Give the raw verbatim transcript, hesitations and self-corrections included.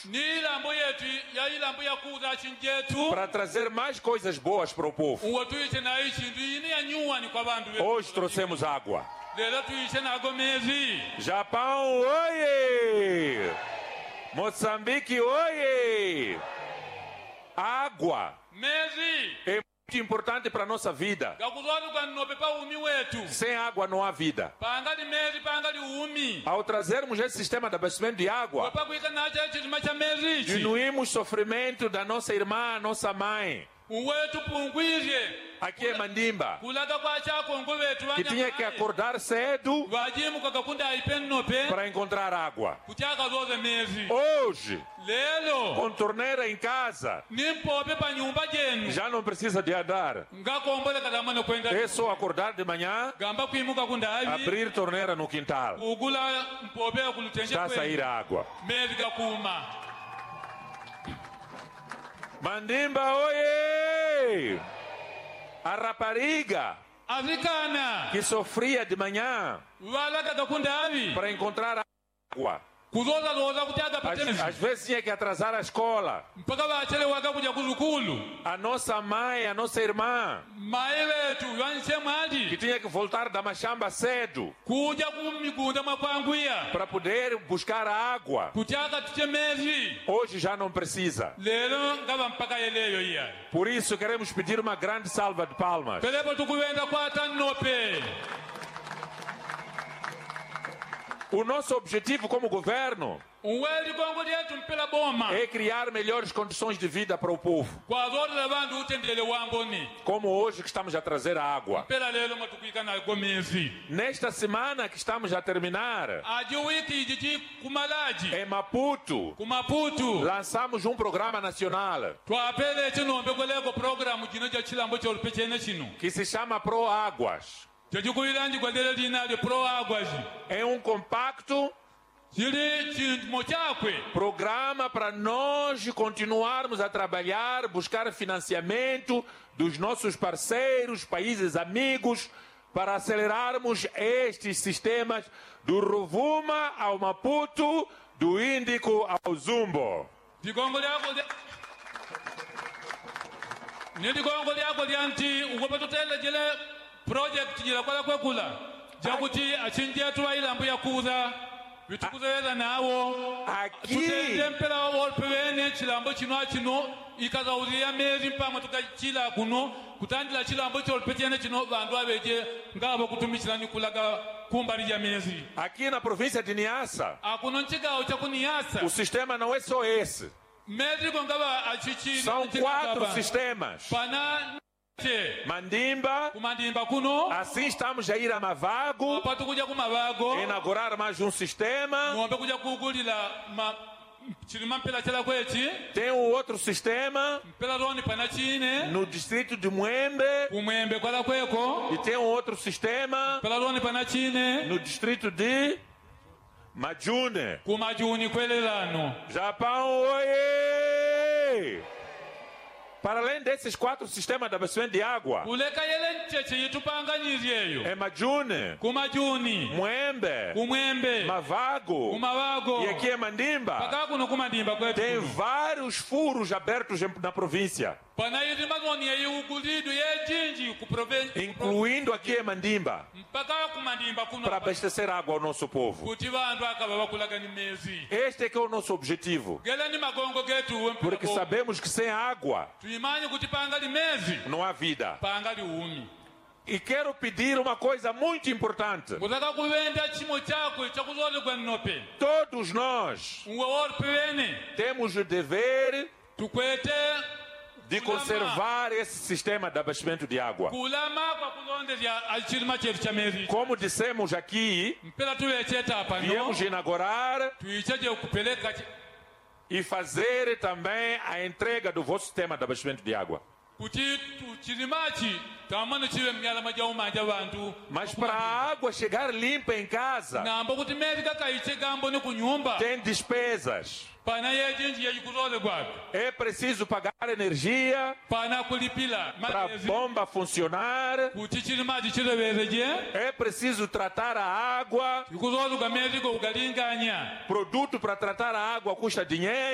para trazer mais coisas boas para o povo. Hoje trouxemos água. Japão, oiê! Moçambique, oiê! Água é muito importante para a nossa vida. Sem água não há vida. Ao trazermos esse sistema de abastecimento de água, diminuímos o sofrimento da nossa irmã, nossa mãe. Aqui é Mandimba, que tinha que acordar cedo para encontrar água. Hoje, com torneira em casa, já não precisa de andar. É só acordar de manhã, abrir torneira no quintal. Está a sair a água. Mandimba, oiê! A rapariga que sofria de manhã para encontrar água. Às, às vezes tinha que atrasar a escola. A nossa mãe, a nossa irmã, que tinha que voltar da machamba cedo para poder buscar água. Hoje já não precisa. Por isso queremos pedir uma grande salva de palmas. O nosso objetivo como governo é criar melhores condições de vida para o povo. Como hoje que estamos a trazer a água. Nesta semana que estamos a terminar, em Maputo, lançamos um programa nacional que se chama Pro Águas. É um compacto programa para nós continuarmos a trabalhar, buscar financiamento dos nossos parceiros, países amigos, para acelerarmos estes sistemas do Rovuma ao Maputo, do Índico ao Zumbo. Project jira kwala kwekula jakuti achinjia tuwa ilambu ya kuza bitukuzela nawo aqui mpela wolpewene chilambo chino chino ikazauria mezi mpama tukachila kuno kutandila chilambo cholpetene chino bandu abeje ngabo kutumikira nikulaga kumbali ya mezi. Aqui na província de Niassa, akuno nchigao cha kuniasa o sistema não é só esse. Mezi ngaba achichi são quatro sistemas. Pana Mandimba, kuno, assim estamos a ir a Mavago, inaugurar mais um sistema. Tem um outro sistema no distrito de Muembe, e tem um outro sistema no distrito de Majune. Japão, oiê! Para além desses quatro sistemas de abastecimento de água, é Majune, Muembe, Mavago, e aqui é Mandimba. Tem vários furos abertos na província, incluindo aqui é Mandimba, para abastecer água ao nosso povo. Este é que é o nosso objetivo, porque sabemos que sem água não há vida. E quero pedir uma coisa muito importante. Todos nós temos o dever de conservar esse sistema de abastecimento de água. Como dissemos aqui, viemos inaugurar e fazer também a entrega do vosso sistema de abastecimento de água. Mas para a água chegar limpa em casa, tem despesas. É preciso pagar energia para a bomba funcionar. É preciso tratar a água. Produto para tratar a água custa dinheiro.